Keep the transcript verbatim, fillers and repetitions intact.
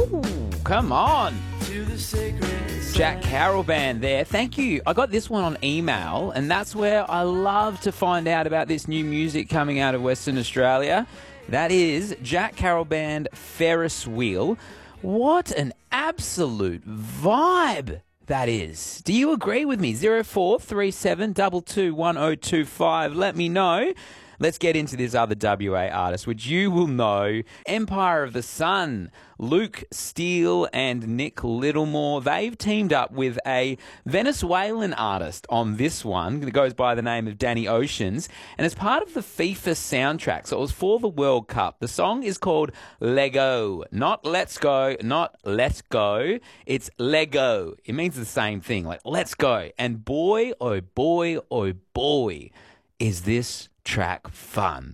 Ooh, come on. Jack Carroll Band there. Thank you. I got this one on email, and that's where I love to find out about this new music coming out of Western Australia. That is Jack Carroll Band Ferris Wheel. What an absolute vibe that is. Do you agree with me? zero four three seven two two one zero two five. Let me know. Let's get into this other W A artist, which you will know. Empire of the Sun, Luke Steele and Nick Littlemore. They've teamed up with a Venezuelan artist on this one that goes by the name of Danny Oceans. And it's part of the FIFA soundtrack. So it was for the World Cup. The song is called Lego. Not Let's Go, not Let's Go. It's Lego. It means the same thing, like let's go. And boy, oh boy, oh boy, is this track fun.